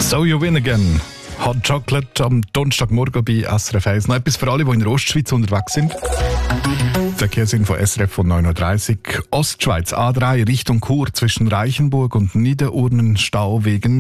So You Win Again. Hot Chocolate am Donnerstagmorgen bei SRF 1. Noch etwas für alle, die in der Ostschweiz unterwegs sind. Verkehrsinfo SRF von 9.30 Uhr. Ostschweiz A3 Richtung Chur zwischen Reichenburg und Niederurnen Stau wegen